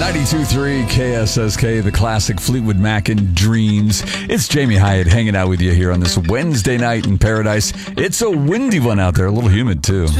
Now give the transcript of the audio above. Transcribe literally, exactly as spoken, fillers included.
ninety-two point three K S S K, the classic Fleetwood Mac and Dreams. It's Jamie Hyatt hanging out with you here on this Wednesday night in paradise. It's a windy one out there, a little humid too.